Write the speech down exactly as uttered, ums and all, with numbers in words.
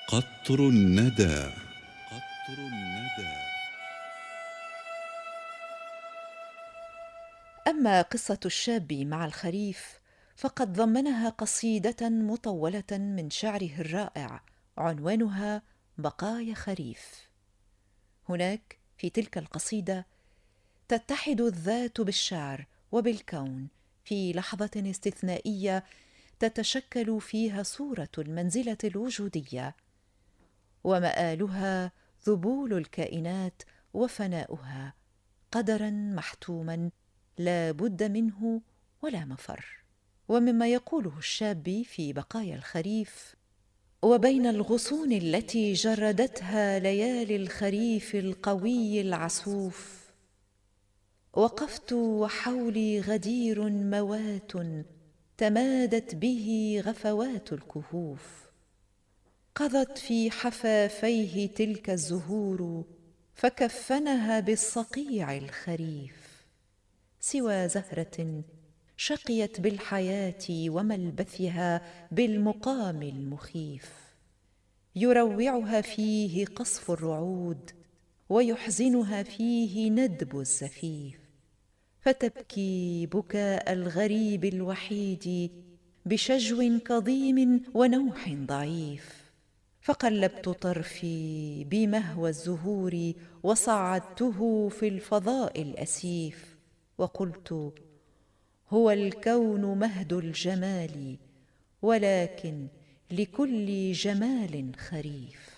قطر الندى. قطر الندى. أما قصة الشاب مع الخريف فقد ضمنها قصيدة مطولة من شعره الرائع عنوانها بقايا خريف. هناك في تلك القصيدة تتحد الذات بالشعر وبالكون في لحظة استثنائية تتشكل فيها صورة المنزلة الوجودية، ومآلها ذبول الكائنات وفناؤها، قدرا محتوما لا بد منه ولا مفر. ومما يقوله الشاب في بقايا الخريف: وبين الغصون التي جردتها ليالي الخريف القوي العسوف، وقفت وحولي غدير موات تمادت به غفوات الكهوف، قضت في حفافيه تلك الزهور فكفنها بالصقيع الخريف، سوى زهرة شقيت بالحياة وملبثها بالمقام المخيف، يروعها فيه قصف الرعود ويحزنها فيه ندب الزفيف، فتبكي بكاء الغريب الوحيد بشجو كظيم ونوح ضعيف. فقلبت طرفي بمهوى الزهور وصعدته في الفضاء الأسيف، وقلت: هو الكون مهد الجمال، ولكن لكل جمال خريف.